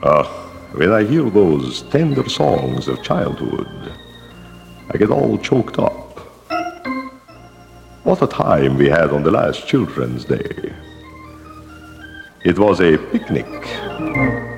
When I hear those tender songs of childhood, I get all choked up. What a time we had on the last Children's Day. It was a picnic.